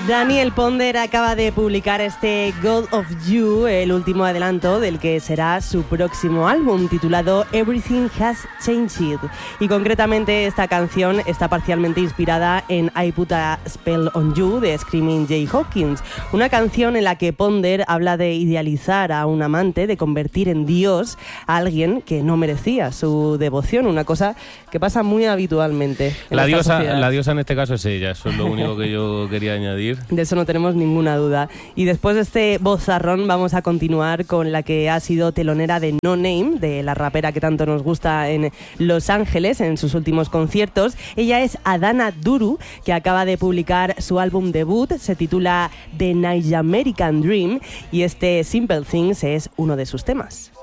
Daniel Ponder acaba de publicar este God of You, el último adelanto del que será su próximo álbum, titulado Everything Has Changed. Y concretamente esta canción está parcialmente inspirada en I Put a Spell on You de Screaming Jay Hawkins, una canción en la que Ponder habla de idealizar a un amante, de convertir en Dios a alguien que no merecía su devoción, una cosa que pasa muy habitualmente en la esta sociedad. La diosa en este caso es ella, eso es lo único que yo quería añadir. De eso no tenemos ninguna duda. Y después de este bozarrón vamos a continuar con la que ha sido telonera de No Name, de la rapera que tanto nos gusta en Los Ángeles en sus últimos conciertos. Ella es Adana Duru, que acaba de publicar su álbum debut, se titula The Nigerian Dream, y este Simple Things es uno de sus temas.